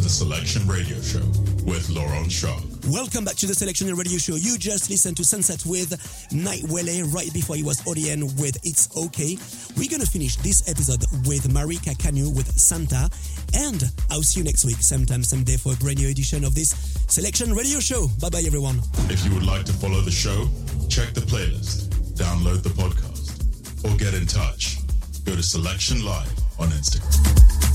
the Selection Radio Show with Laurent Shark. Welcome back to the Selection Radio Show. You just listened to Sunset with Nightwele. Right before he was Odien with It's Okay. We're going to finish this episode with Marika Kanu with Santa. And I'll see you next week, same time, same day for a brand new edition of this Selection Radio Show. Bye-bye, everyone. If you would like to follow the show, check the playlist, download the podcast, or get in touch. Go to Selection Live on Instagram.